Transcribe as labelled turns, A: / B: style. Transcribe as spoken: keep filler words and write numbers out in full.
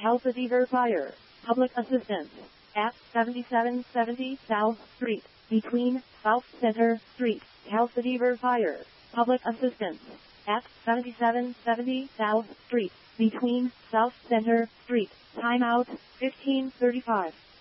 A: Calcasiver Fire. Public assistance. At seventy-seven seventy South Street. Between South Center Street. Calcasiver Fire. Public assistance. At seventy-seven seventy South Street. Between South Center Street. Timeout, fifteen thirty-five.